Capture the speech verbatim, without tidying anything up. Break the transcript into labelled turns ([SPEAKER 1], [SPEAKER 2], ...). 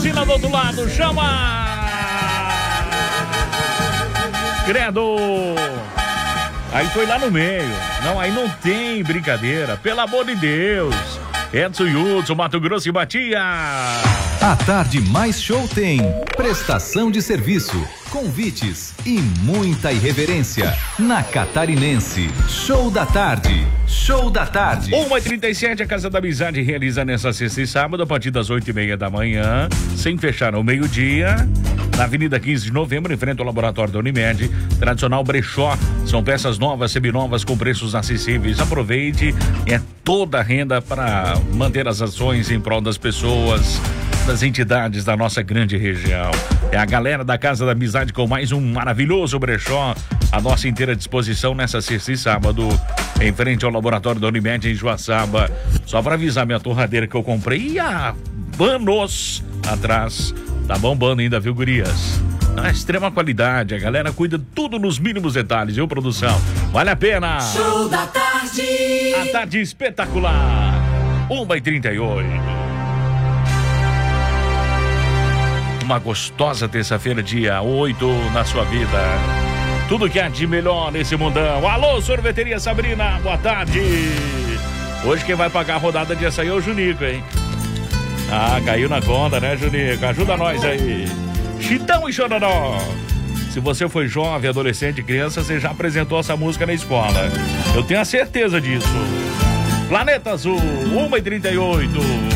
[SPEAKER 1] assina do outro lado, chama! Credo! Aí foi lá no meio. Não, aí não tem brincadeira, pelo amor de Deus. Edson e Hudson, Mato Grosso e Matias.
[SPEAKER 2] A Tarde Mais Show tem prestação de serviço, convites e muita irreverência. Na Catarinense, Show da Tarde. Show da Tarde.
[SPEAKER 1] uma e trinta e sete, a Casa da Amizade realiza nessa sexta e sábado, a partir das oito e meia da manhã, sem fechar ao meio-dia, na Avenida quinze de Novembro, em frente ao laboratório da Unimed. Tradicional brechó, são peças novas, seminovas, com preços acessíveis. Aproveite, é toda a renda para manter as ações em prol das pessoas, das entidades da nossa grande região. É a galera da Casa da Amizade com mais um maravilhoso brechó à nossa inteira disposição nessa sexta e sábado, em frente ao laboratório da Unimed, em Joaçaba. Só para avisar, minha torradeira que eu comprei há anos atrás tá bombando ainda, viu, gurias? A extrema qualidade, a galera cuida tudo nos mínimos detalhes, viu, produção? Vale a pena!
[SPEAKER 3] Show da Tarde!
[SPEAKER 1] A tarde espetacular! uma e trinta e oito. Uma gostosa terça-feira, dia oito na sua vida. Tudo que há de melhor nesse mundão. Alô, Sorveteria Sabrina, boa tarde. Hoje quem vai pagar a rodada de açaí é o Junico, hein? Ah, caiu na conta, né, Junico? Ajuda nós aí. Chitão e Chororó. Se você foi jovem, adolescente, criança, você já apresentou essa música na escola. Eu tenho a certeza disso. Planeta Azul, uma e trinta e oito.